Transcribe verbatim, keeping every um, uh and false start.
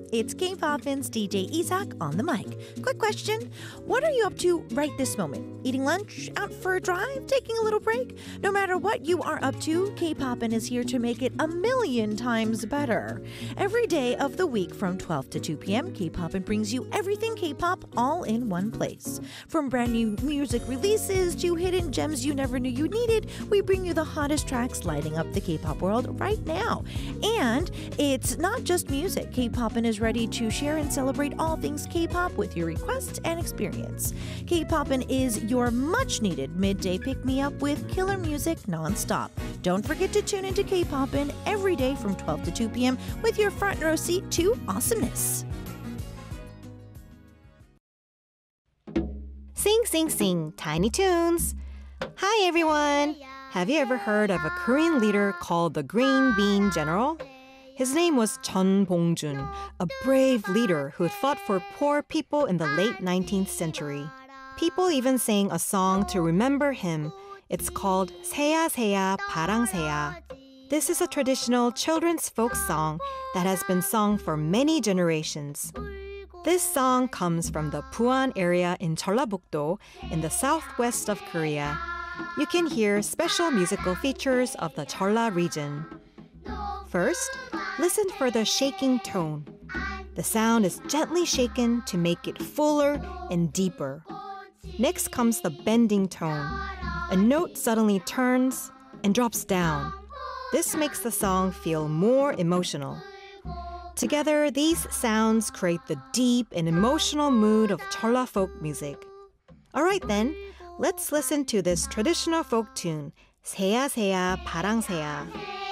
It's K-Poppin's D J Isak on the mic. Quick question. What are you up to right this moment? Eating lunch? Out for a drive? Taking a little break? No matter what you are up to, K-Poppin is here to make it a million times better. Every day of the week from twelve to two p.m., K-Poppin brings you everything K-pop all in one place. From brand new music releases to hidden gems you never knew you needed, we bring you the hottest tracks lighting up the K-pop world right now. And it's not just music. K-Poppin is ready to share and celebrate all things K-pop with your requests and experience. K-Poppin is your much-needed midday pick-me-up with killer music non-stop. Don't forget to tune into K-Poppin every day from twelve to two p.m. with your front row seat to awesomeness. Sing, sing, sing, Tiny Toons. Hi, everyone. Have you ever heard of a Korean leader called the Green Bean General? His name was Chun Bong-jun, a brave leader who fought for poor people in the late nineteenth century. People even sang a song to remember him. It's called 새야 새야 파랑새야. This is a traditional children's folk song that has been sung for many generations. This song comes from the Puan area in Jeollabuk-do in the southwest of Korea. You can hear special musical features of the Jeolla region. First, listen for the shaking tone. The sound is gently shaken to make it fuller and deeper. Next comes the bending tone. A note suddenly turns and drops down. This makes the song feel more emotional. Together, these sounds create the deep and emotional mood of Jeolla folk music. All right then, let's listen to this traditional folk tune, 새야 새야 파랑새야.